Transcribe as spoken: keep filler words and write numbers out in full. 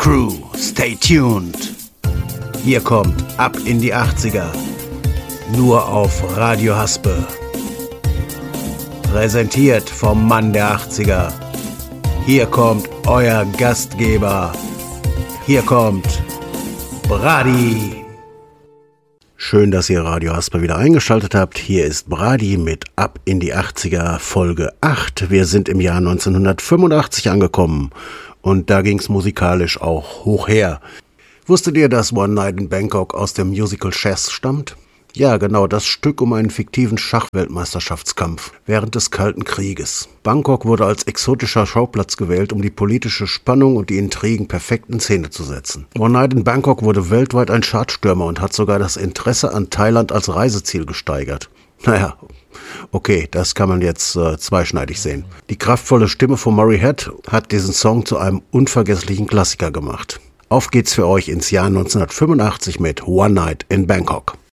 Crew, stay tuned. Hier kommt Ab in die achtziger. Nur auf Radio Haspe. Präsentiert vom Mann der achtziger. Hier kommt euer Gastgeber. Hier kommt Brady. Schön, dass ihr Radio Haspe wieder eingeschaltet habt. Hier ist Brady mit Ab in die achtziger Folge acht. Wir sind im Jahr neunzehnhundertfünfundachtzig angekommen und da ging's musikalisch auch hoch her. Wusstet ihr, dass One Night in Bangkok aus dem Musical Chess stammt? Ja, genau, das Stück um einen fiktiven Schachweltmeisterschaftskampf während des Kalten Krieges. Bangkok wurde als exotischer Schauplatz gewählt, um die politische Spannung und die Intrigen perfekt in Szene zu setzen. One Night in Bangkok wurde weltweit ein Chartstürmer und hat sogar das Interesse an Thailand als Reiseziel gesteigert. Naja, okay, das kann man jetzt äh, zweischneidig sehen. Die kraftvolle Stimme von Murray Head hat diesen Song zu einem unvergesslichen Klassiker gemacht. Auf geht's für euch ins Jahr neunzehnhundertfünfundachtzig mit One Night in Bangkok.